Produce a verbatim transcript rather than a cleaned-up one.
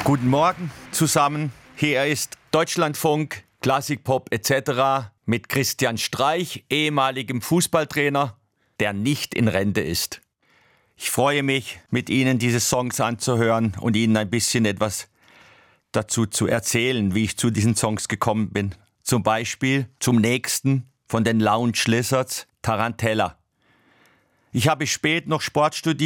Guten Morgen zusammen. Hier ist Deutschlandfunk, Klassikpop et cetera mit Christian Streich, ehemaligem Fußballtrainer, der nicht in Rente ist. Ich freue mich, mit Ihnen diese Songs anzuhören und Ihnen ein bisschen etwas dazu zu erzählen, wie ich zu diesen Songs gekommen bin. Zum Beispiel zum nächsten von den Lounge Lizards, Tarantella. Ich habe spät noch Sport studiert.